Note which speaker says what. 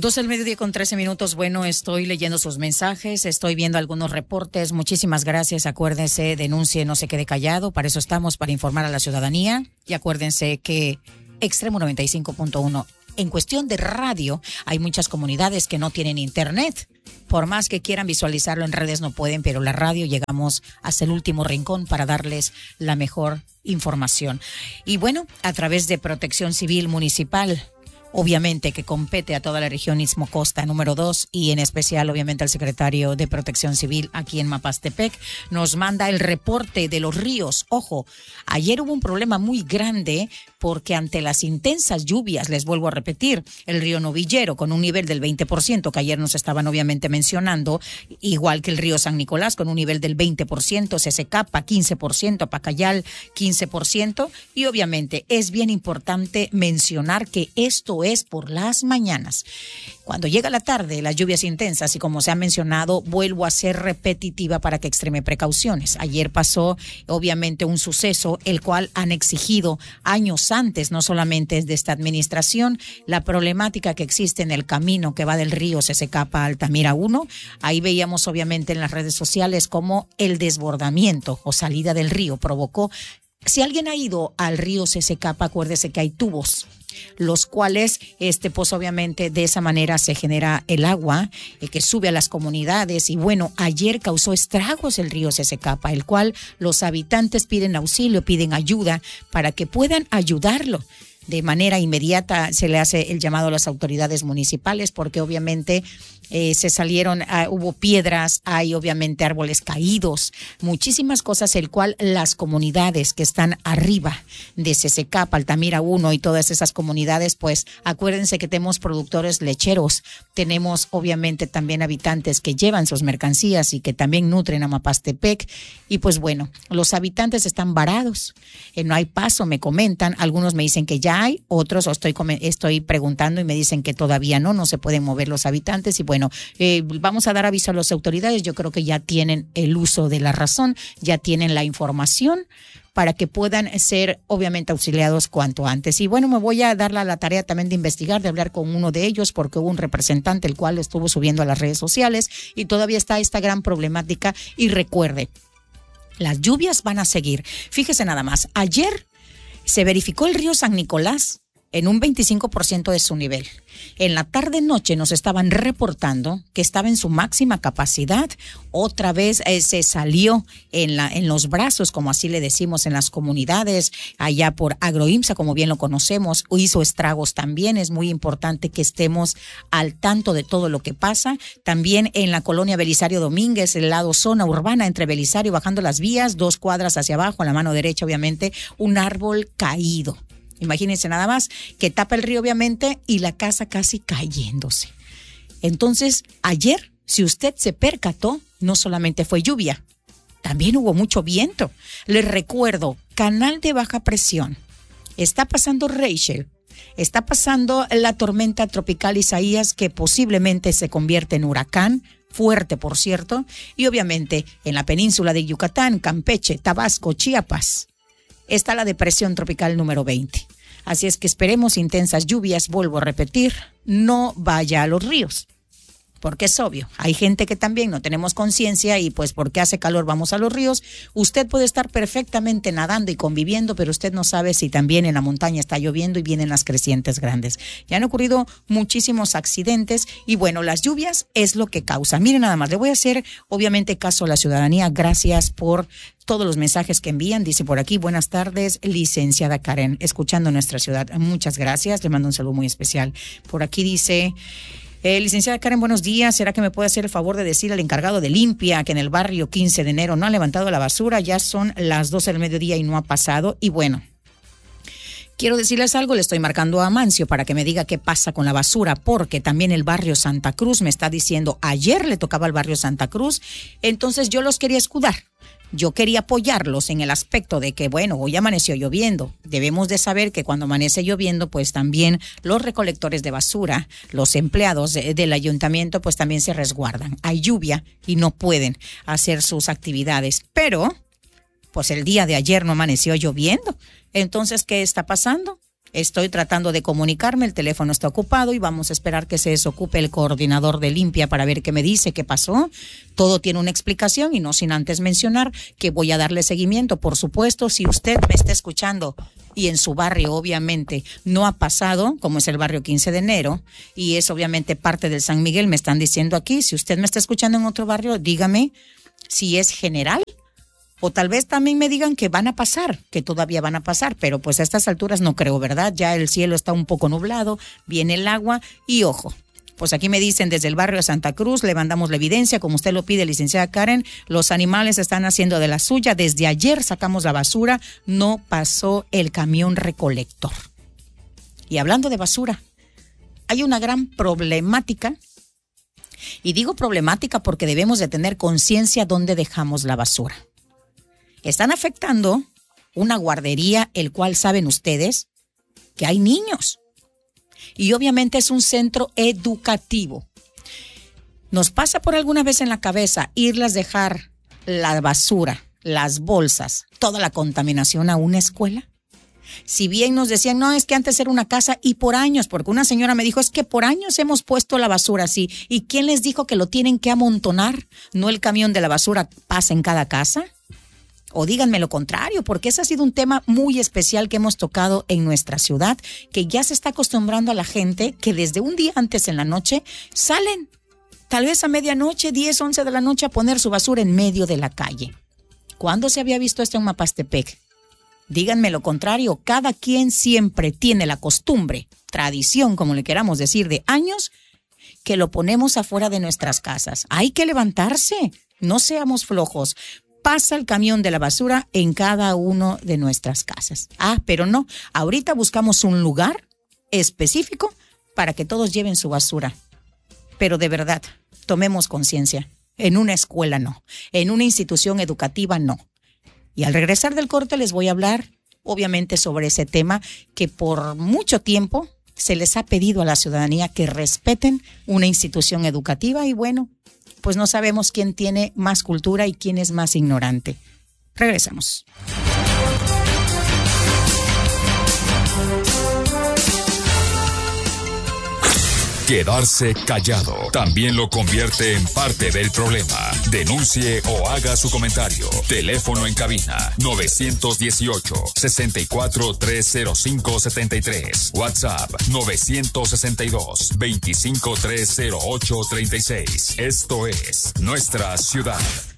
Speaker 1: 12 del mediodía con 13 minutos. Bueno, estoy leyendo sus mensajes, estoy viendo algunos reportes. Muchísimas gracias. Acuérdense, denuncie, no se quede callado. Para eso estamos, para informar a la ciudadanía. Y acuérdense que Extremo 95.1, en cuestión de radio, hay muchas comunidades que no tienen internet. Por más que quieran visualizarlo en redes, no pueden, pero la radio llegamos hasta el último rincón para darles la mejor información. Y bueno, a través de Protección Civil Municipal, obviamente que compete a toda la región Istmo Costa número 2 y en especial obviamente al secretario de Protección Civil aquí en Mapastepec, nos manda el reporte de los ríos. Ojo, ayer hubo un problema muy grande porque ante las intensas lluvias, les vuelvo a repetir, el río Novillero con un nivel del 20% que ayer nos estaban obviamente mencionando, igual que el río San Nicolás con un nivel del 20%, Sesecapa 15%, Pacayal 15%, y obviamente es bien importante mencionar que esto es por las mañanas. Cuando llega la tarde, las lluvias intensas, y como se ha mencionado, vuelvo a ser repetitiva para que extreme precauciones. Ayer pasó, obviamente, un suceso, el cual han exigido años antes, no solamente de esta administración, la problemática que existe en el camino que va del río Sesecapa a Altamira 1. Ahí veíamos, obviamente, en las redes sociales cómo el desbordamiento o salida del río provocó. Si alguien ha ido al río Sesecapa, acuérdese que hay tubos, los cuales, pues obviamente de esa manera se genera el agua que sube a las comunidades. Y bueno, ayer causó estragos el río Sesecapa, el cual los habitantes piden auxilio, piden ayuda para que puedan ayudarlo. De manera inmediata se le hace el llamado a las autoridades municipales porque obviamente se salieron, hubo piedras, hay obviamente árboles caídos, muchísimas cosas, el cual las comunidades que están arriba de Sesecapa, Altamira 1 y todas esas comunidades, pues acuérdense que tenemos productores lecheros, tenemos obviamente también habitantes que llevan sus mercancías y que también nutren a Mapastepec, y pues bueno, los habitantes están varados, no hay paso, me comentan, algunos me dicen que ya hay, otros estoy preguntando y me dicen que todavía no se pueden mover los habitantes. Y bueno, vamos a dar aviso a las autoridades. Yo creo que ya tienen el uso de la razón, ya tienen la información para que puedan ser obviamente auxiliados cuanto antes. Y bueno, me voy a dar la tarea también de investigar, de hablar con uno de ellos, porque hubo un representante el cual estuvo subiendo a las redes sociales y todavía está esta gran problemática. Y recuerde, las lluvias van a seguir. Fíjese nada más, ayer se verificó el río San Nicolás en un 25% de su nivel. En la tarde-noche nos estaban reportando que estaba en su máxima capacidad. Otra vez se salió en los brazos, como así le decimos en las comunidades, allá por Agroimsa, como bien lo conocemos, hizo estragos también. Es muy importante que estemos al tanto de todo lo que pasa. También en la colonia Belisario Domínguez, el lado zona urbana entre Belisario, bajando las vías, 2 cuadras hacia abajo, a la mano derecha, obviamente, un árbol caído. Imagínense nada más, que tapa el río obviamente y la casa casi cayéndose. Entonces, ayer, si usted se percató, no solamente fue lluvia, también hubo mucho viento. Les recuerdo, canal de baja presión. Está pasando Rachel, está pasando la tormenta tropical Isaías, que posiblemente se convierte en huracán, fuerte por cierto, y obviamente en la península de Yucatán, Campeche, Tabasco, Chiapas, está la depresión tropical número 20. Así es que esperemos intensas lluvias, vuelvo a repetir, no vaya a los ríos, porque es obvio, hay gente que también no tenemos conciencia y pues porque hace calor vamos a los ríos. Usted puede estar perfectamente nadando y conviviendo, pero usted no sabe si también en la montaña está lloviendo y vienen las crecientes grandes. Ya han ocurrido muchísimos accidentes y bueno, las lluvias es lo que causa. Miren nada más, le voy a hacer obviamente caso a la ciudadanía. Gracias por todos los mensajes que envían. Dice por aquí, buenas tardes, licenciada Karen, escuchando nuestra ciudad. Muchas gracias, le mando un saludo muy especial. Por aquí dice, licenciada Karen, buenos días. ¿Será que me puede hacer el favor de decir al encargado de limpia que en el barrio 15 de enero no ha levantado la basura? Ya son las 12 del mediodía y no ha pasado. Y bueno, quiero decirles algo, le estoy marcando a Amancio para que me diga qué pasa con la basura, porque también el barrio Santa Cruz me está diciendo, ayer le tocaba al barrio Santa Cruz, entonces yo los quería escudar. Yo quería apoyarlos en el aspecto de que, bueno, hoy amaneció lloviendo. Debemos de saber que cuando amanece lloviendo, pues también los recolectores de basura, los empleados del ayuntamiento, pues también se resguardan. Hay lluvia y no pueden hacer sus actividades. Pero, pues el día de ayer no amaneció lloviendo. Entonces, ¿qué está pasando? Estoy tratando de comunicarme, el teléfono está ocupado y vamos a esperar que se desocupe el coordinador de limpia para ver qué me dice, qué pasó. Todo tiene una explicación y no sin antes mencionar que voy a darle seguimiento. Por supuesto, si usted me está escuchando y en su barrio obviamente no ha pasado, como es el barrio 15 de enero, y es obviamente parte del San Miguel, me están diciendo aquí, si usted me está escuchando en otro barrio, dígame si es general. O tal vez también me digan que van a pasar, que todavía van a pasar, pero pues a estas alturas no creo, ¿verdad? Ya el cielo está un poco nublado, viene el agua y ojo. Pues aquí me dicen desde el barrio de Santa Cruz, le mandamos la evidencia, como usted lo pide, licenciada Karen, los animales están haciendo de la suya, desde ayer sacamos la basura, no pasó el camión recolector. Y hablando de basura, hay una gran problemática, y digo problemática porque debemos de tener conciencia dónde dejamos la basura. Están afectando una guardería, el cual saben ustedes que hay niños. Y obviamente es un centro educativo. ¿Nos pasa por alguna vez en la cabeza irlas dejar la basura, las bolsas, toda la contaminación a una escuela? Si bien nos decían, no, es que antes era una casa y por años, porque una señora me dijo, es que por años hemos puesto la basura así. ¿Y quién les dijo que lo tienen que amontonar? ¿No el camión de la basura pasa en cada casa? O díganme lo contrario, porque ese ha sido un tema muy especial que hemos tocado en nuestra ciudad, que ya se está acostumbrando a la gente que desde un día antes en la noche salen, tal vez a medianoche, 10, 11 de la noche, a poner su basura en medio de la calle. ¿Cuándo se había visto esto en Mapastepec? Díganme lo contrario, cada quien siempre tiene la costumbre, tradición, como le queramos decir, de años, que lo ponemos afuera de nuestras casas. Hay que levantarse, no seamos flojos. Pasa el camión de la basura en cada uno de nuestras casas. Pero no, ahorita buscamos un lugar específico para que todos lleven su basura. Pero de verdad, tomemos conciencia. En una escuela no, en una institución educativa no. Y al regresar del corte les voy a hablar, obviamente, sobre ese tema que por mucho tiempo se les ha pedido a la ciudadanía que respeten una institución educativa y bueno, pues no sabemos quién tiene más cultura y quién es más ignorante. Regresamos.
Speaker 2: Quedarse callado también lo convierte en parte del problema. Denuncie o haga su comentario. Teléfono en cabina 918-64-305-73. WhatsApp 962-2530836. Esto es Nuestra Ciudad.